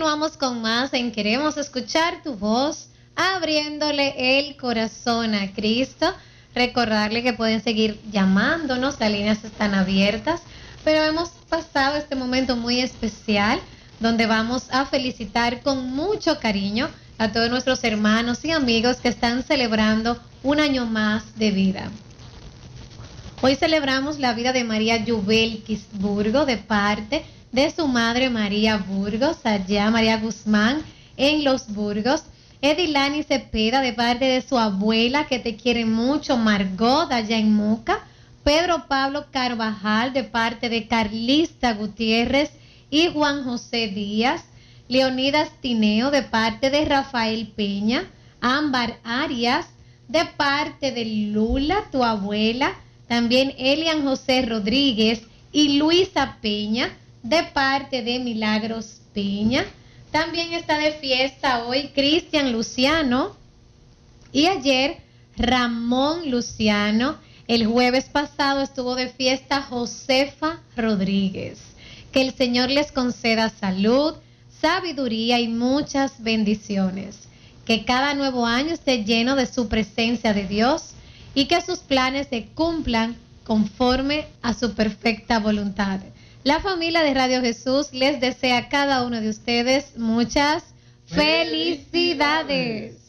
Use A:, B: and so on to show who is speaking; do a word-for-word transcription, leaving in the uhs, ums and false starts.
A: Continuamos con más en Queremos Escuchar Tu Voz, abriéndole el corazón a Cristo. Recordarle que pueden seguir llamándonos, las líneas están abiertas, pero hemos pasado este momento muy especial donde vamos a felicitar con mucho cariño a todos nuestros hermanos y amigos que están celebrando un año más de vida. Hoy celebramos la vida de María Yubelkis Burgo de parte de su madre María Burgos, allá María Guzmán en Los Burgos. Edilani Cepeda de parte de su abuela que te quiere mucho, Margot allá en Moca. Pedro Pablo Carvajal de parte de Carlista Gutiérrez y Juan José Díaz. Leonidas Tineo de parte de Rafael Peña. Ámbar Arias de parte de Lula, tu abuela. También Elian José Rodríguez y Luisa Peña de parte de Milagros Peña. También está de fiesta hoy Cristian Luciano y ayer Ramón Luciano. El jueves pasado estuvo de fiesta Josefa Rodríguez. Que el Señor les conceda salud, sabiduría y muchas bendiciones. Que cada nuevo año esté lleno de su presencia de Dios y que sus planes se cumplan conforme a su perfecta voluntad. La familia de Radio Jesús les desea a cada uno de ustedes muchas felicidades.